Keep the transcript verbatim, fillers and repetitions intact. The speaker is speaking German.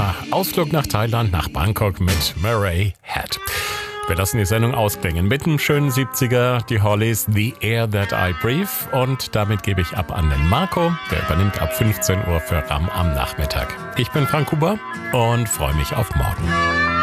Ja, Ausflug nach Thailand, nach Bangkok mit Murray Head. Wir lassen die Sendung ausklingen mit einem schönen siebziger, die Hollies, The Air That I Breathe. Und damit gebe ich ab an den Marco, der übernimmt ab fünfzehn Uhr für RAM am Nachmittag. Ich bin Frank Huber und freue mich auf morgen.